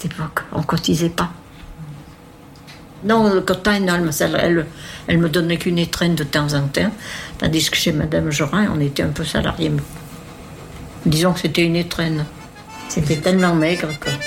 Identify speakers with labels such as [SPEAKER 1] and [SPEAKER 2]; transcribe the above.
[SPEAKER 1] cette époque. On ne cotisait pas. Non, le quota énorme, elle me donnait qu'une étrenne de temps en temps, tandis que chez Madame Jorin, on était un peu salariés. Disons que c'était une étrenne. C'était tellement maigre que...